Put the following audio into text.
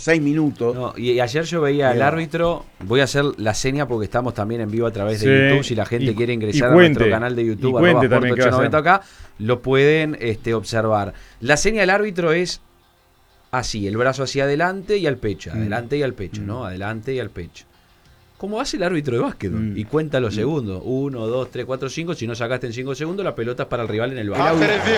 6 minutos. No, y ayer yo veía al árbitro, voy a hacer la seña porque estamos también en vivo a través de YouTube, si la gente quiere ingresar a nuestro canal de YouTube, @sport890 acá, lo pueden observar. La seña del árbitro es así, el brazo hacia adelante y al pecho, adelante y al pecho, ¿no? Adelante y al pecho. Como hace el árbitro de básquetbol, y cuenta los segundos, 1, 2, 3, 4, 5, si no sacaste en 5 segundos, la pelota es para el rival en el básquet.